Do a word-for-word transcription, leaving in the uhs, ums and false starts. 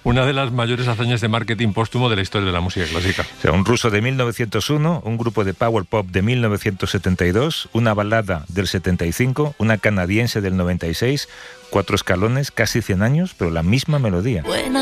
Una de las mayores hazañas de marketing póstumo de la historia de la música clásica. O sea, un ruso de mil novecientos uno, un grupo de power pop de mil novecientos setenta y dos, una balada del setenta y cinco, una canadiense del noventa y seis, cuatro escalones, casi cien años, pero la misma melodía.